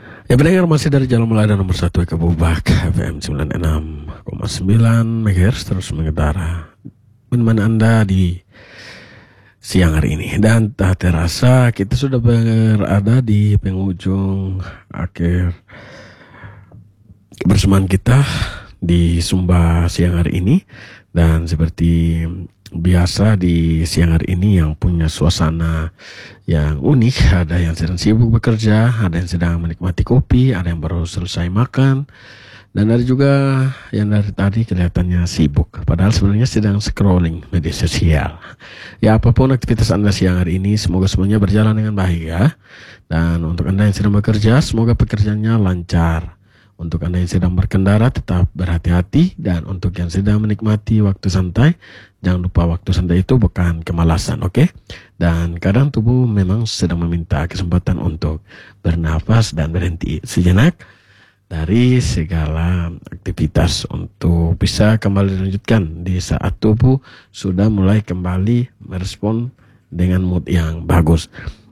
Ya pendengar masih dari Jalan Melada nomor 1 Kebubak FM 96,9 MHz terus mengudara menemani Anda di siang hari ini. Dan tak terasa kita sudah berada di penghujung akhir kebersamaan kita di Sumba siang hari ini. Dan seperti biasa di siang hari ini yang punya suasana yang unik, ada yang sedang sibuk bekerja, ada yang sedang menikmati kopi, ada yang baru selesai makan, dan ada juga yang dari tadi kelihatannya sibuk, padahal sebenarnya sedang scrolling media sosial. Ya, apapun aktivitas Anda siang hari ini, semoga semuanya berjalan dengan baik ya. Dan untuk Anda yang sedang bekerja, semoga pekerjaannya lancar. Untuk Anda yang sedang berkendara, tetap berhati-hati. Dan untuk yang sedang menikmati waktu santai, jangan lupa waktu santai itu bukan kemalasan, oke? Dan kadang tubuh memang sedang meminta kesempatan untuk bernafas dan berhenti sejenak dari segala aktivitas untuk bisa kembali dilanjutkan di saat tubuh sudah mulai kembali merespon dengan mood yang bagus.